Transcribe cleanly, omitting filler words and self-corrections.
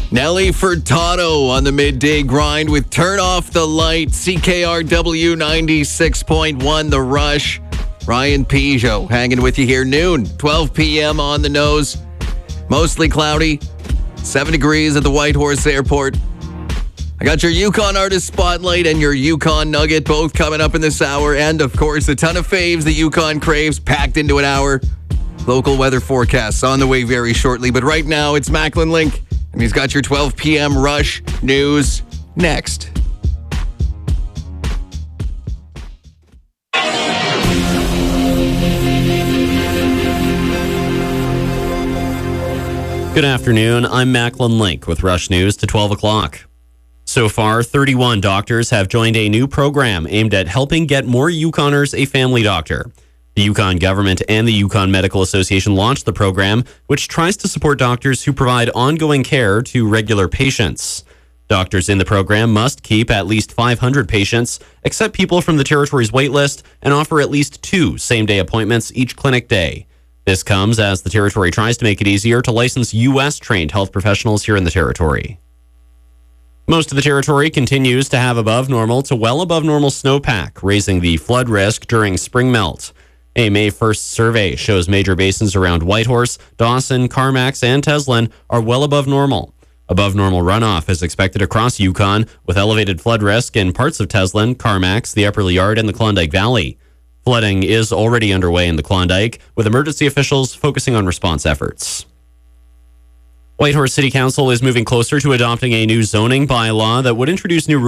Nelly Furtado on the midday grind with Turn Off the Light, CKRW 96.1 The Rush. Ryan Peugeot hanging with you here noon, 12 p.m. on the nose. Mostly cloudy, 7 degrees at the Whitehorse Airport. I got your Yukon Artist Spotlight and your Yukon Nugget both coming up in this hour. And, of course, a ton of faves the Yukon craves packed into an hour. Local weather forecasts on the way very shortly. But right now, it's Macklin Link. And he's got your 12 p.m. Rush news next. Good afternoon. I'm Macklin Link with Rush News to 12 o'clock. So far, 31 doctors have joined a new program aimed at helping get more Yukoners a family doctor. The Yukon government and the Yukon Medical Association launched the program, which tries to support doctors who provide ongoing care to regular patients. Doctors in the program must keep at least 500 patients, accept people from the territory's waitlist, and offer at least 2 same-day appointments each clinic day. This comes as the territory tries to make it easier to license U.S.-trained health professionals here in the territory. Most of the territory continues to have above normal to well above normal snowpack, raising the flood risk during spring melt. A May 1st survey shows major basins around Whitehorse, Dawson, Carmacks, and Teslin are well above normal. Above normal runoff is expected across Yukon, with elevated flood risk in parts of Teslin, Carmacks, the Upper Liard, and the Klondike Valley. Flooding is already underway in the Klondike, with emergency officials focusing on response efforts. Whitehorse City Council is moving closer to adopting a new zoning bylaw that would introduce new